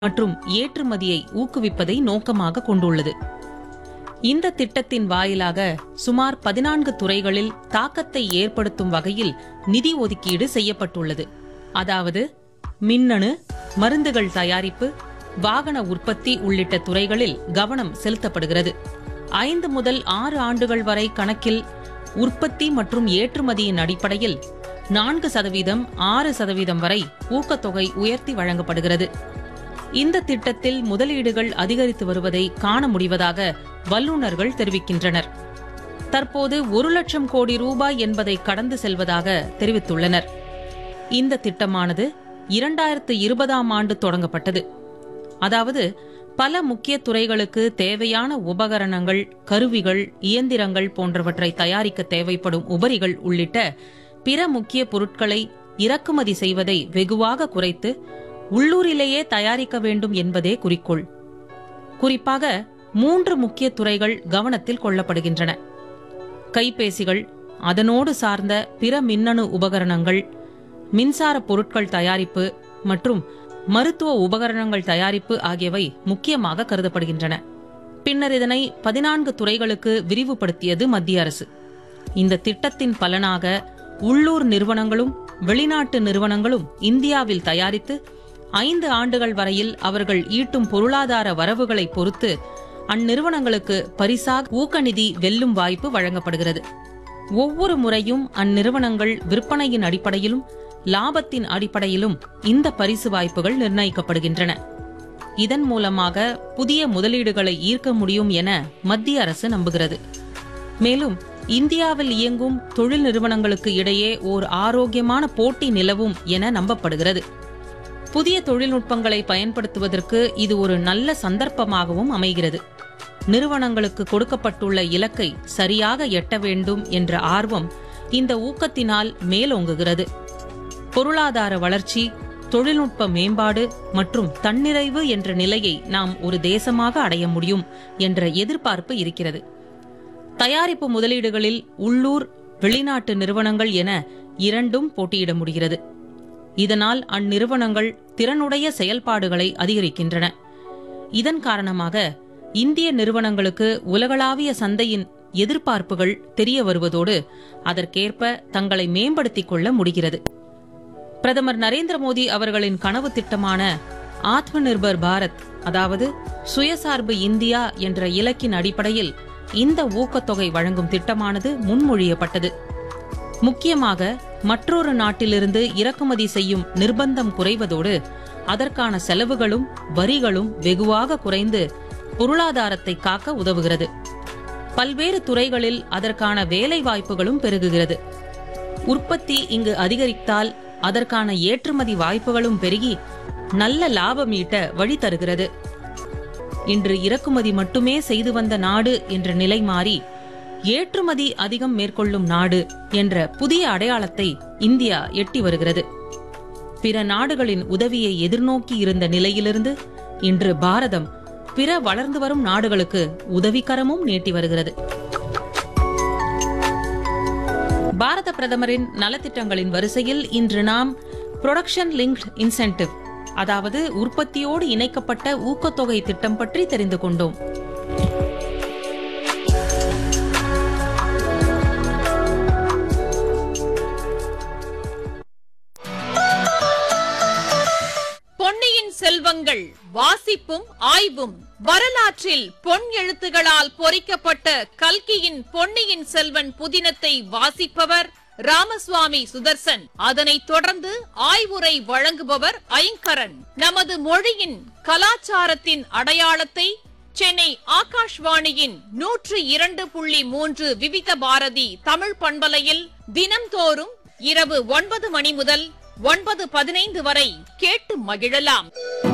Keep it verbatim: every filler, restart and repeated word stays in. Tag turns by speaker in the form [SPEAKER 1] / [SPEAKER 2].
[SPEAKER 1] மற்றும் ஏற்றுமதியை ஊக்குவிப்பதை நோக்கமாக கொண்டுள்ளது. இந்த திட்டத்தின் வாயிலாக சுமார் பதினான்கு துறைகளில் தாக்கத்தை ஏற்படுத்தும் வகையில் நிதி ஒதுக்கீடு செய்யப்பட்டுள்ளது. அதாவது மின்னணு, மருந்துகள் தயாரிப்பு, வாகன உற்பத்தி உள்ளிட்ட துறைகளில் கவனம் செலுத்தப்படுகிறது. ஐந்து முதல் ஆறு ஆண்டுகள் வரை கணக்கில் உற்பத்தி மற்றும் ஏற்றுமதியின் அடிப்படையில் நான்கு சதவீதம் ஆறு சதவீதம் வரை ஊக்கத்தொகை உயர்த்தி வழங்கப்படுகிறது. இந்த திட்டத்தில் முதலீடுகள் அதிகரித்து வருவதை காண முடிவதாக வல்லுநர்கள் தெரிவிக்கின்றனர். தற்போது ஒரு லட்சம் கோடி ரூபாய் என்பதை கடந்து செல்வதாக தெரிவித்துள்ளனர். இந்த திட்டமானது இரண்டாயிரத்து இருபதாம் ஆண்டு தொடங்கப்பட்டது. அதாவது பல முக்கிய துறைகளுக்கு தேவையான உபகரணங்கள், கருவிகள், இயந்திரங்கள் போன்றவற்றை தயாரிக்க தேவைப்படும் உபரிகள் உள்ளிட்ட பிற முக்கிய பொருட்களை இறக்குமதி செய்வதை வெகுவாக குறைத்து உள்ளூரிலேயே தயாரிக்க வேண்டும் என்பதே குறிக்கோள். குறிப்பாக மூன்று முக்கிய துறைகள் கவனத்தில் கொள்ளப்படுகின்றன. கைபேசிகள், அதனோடு சார்ந்த பிற மின்னணு உபகரணங்கள், மின்சார பொருட்கள் தயாரிப்பு மற்றும் மருத்துவ உபகரணங்கள் தயாரிப்பு ஆகியவை முக்கியமாக கருதப்படுகின்றன. பின்னர் இதனை பதினான்கு துறைகளுக்கு விரிவுபடுத்தியது மத்திய அரசு. இந்த திட்டத்தின் பலனாக உள்ளூர் நிறுவனங்களும் வெளிநாட்டு நிறுவனங்களும் இந்தியாவில் தயாரித்து ஐந்து ஆண்டுகள் வரையில் அவர்கள் ஈட்டும் பொருளாதார வரவுகளை பொறுத்து அந்நிறுவனங்களுக்கு பரிசாக ஊக்கநிதி வெல்லும் வாய்ப்பு வழங்கப்படுகிறது. ஒவ்வொரு முறையும் அந்நிறுவனங்கள் விற்பனையின் அடிப்படையிலும் லாபத்தின் அடிப்படையிலும் இந்த பரிசு வாய்ப்புகள் நிர்ணயிக்கப்படுகின்றன. இதன் மூலமாக புதிய முதலீடுகளை ஈர்க்க முடியும் என மத்திய அரசு நம்புகிறது. மேலும் இந்தியாவில் இயங்கும் தொழில் நிறுவனங்களுக்கு இடையே ஓர் ஆரோக்கியமான போட்டி நிலவும் என நம்பப்படுகிறது. புதிய தொழில்நுட்பங்களை பயன்படுத்துவதற்கு இது ஒரு நல்ல சந்தர்ப்பமாகவும் அமைகிறது. நிறுவனங்களுக்கு கொடுக்கப்பட்டுள்ள இலக்கை சரியாக எட்ட வேண்டும் என்ற ஆர்வம் இந்த ஊக்கத்தினால் மேலோங்குகிறது. பொருளாதார வளர்ச்சி, தொழில்நுட்ப மேம்பாடு மற்றும் தன்னிறைவு என்ற நிலையை நாம் ஒரு தேசமாக அடைய முடியும் என்ற எதிர்பார்ப்பு இருக்கிறது. தயாரிப்பு முதலீடுகளில் உள்ளூர், வெளிநாட்டு நிறுவனங்கள் என இரண்டும் போட்டியிட முடிகிறது. இதனால் அந்நிறுவனங்கள் திறனுடைய செயல்பாடுகளை அதிகரிக்கின்றன. இதன் காரணமாக இந்திய நிறுவனங்களுக்கு உலகளாவிய சந்தையின் எதிர்பார்ப்புகள் தெரிய வருவதோடு அதற்கேற்ப தங்களை மேம்படுத்திக் கொள்ள முடிகிறது. பிரதமர் நரேந்திர மோடி அவர்களின் கனவு திட்டமான ஆத்ம நிர்பர் பாரத், அதாவது சுயசார்பு இந்தியா என்ற இலக்கின் அடிப்படையில் இந்த ஊக்கத்தொகை வழங்கும் திட்டமானது முன்மொழியப்பட்டது. முக்கியமாக மற்றொரு நாட்டிலிருந்து இறக்குமதி செய்யும் நிர்பந்தம் குறைவதோடு அதற்கான செலவுகளும் வரிகளும் வெகுவாக குறைந்து பொருளாதாரத்தை காக்க உதவுகிறது. பல்வேறு துறைகளில் அதற்கான வேலை வாய்ப்புகளும் பெருகுகிறது. உற்பத்தி இங்கு அதிகரித்தால் அதற்கான ஏற்றுமதி வாய்ப்புகளும் பெருகி நல்ல லாபம் ஈட்ட வழி தருகிறது. இன்று இறக்குமதி மட்டுமே செய்து வந்த நாடு என்ற நிலை மாறி ஏற்றுமதி அதிகம் மேற்கொள்ளும் நாடு என்ற புதிய அடையாளத்தை இந்தியா எட்டி வருகிறது. பிற நாடுகளின் உதவியை எதிர்நோக்கி இருந்த நிலையிலிருந்து இன்று பாரதம் பிற வளர்ந்து வரும் நாடுகளுக்கு உதவிக்கரமும் நீட்டி வருகிறது. பாரத பிரதமரின் நலத்திட்டங்களின் வரிசையில் இன்று நாம் புரொடக்ஷன் லிங்க்ட் இன்சென்டிவ், அதாவது உற்பத்தியோடு இணைக்கப்பட்ட ஊக்கத்தொகை திட்டம் பற்றி தெரிந்து கொண்டோம்.
[SPEAKER 2] பொன்னியின் செல்வங்கள் வாசிப்பும் ஆய்வும். வரலாற்றில் பொன் எழுத்துகளால் பொறிக்கப்பட்ட கல்கியின் பொன்னியின் செல்வன் புதினத்தை வாசிப்பவர் ராமசுவாமி சுதர்சன். அதனைத் தொடர்ந்து ஆய்வுரை வழங்குபவர் ஐங்கரன். நமது மொழியின் கலாச்சாரத்தின் அடையாளத்தை சென்னை ஆகாஷ்வாணியின் நூற்று இரண்டு புள்ளி மூன்று விவித பாரதி தமிழ் பண்பலையில் தினம்தோறும் இரவு ஒன்பது மணி முதல் ஒன்பது பதினைந்து வரை கேட்டு மகிழலாம்.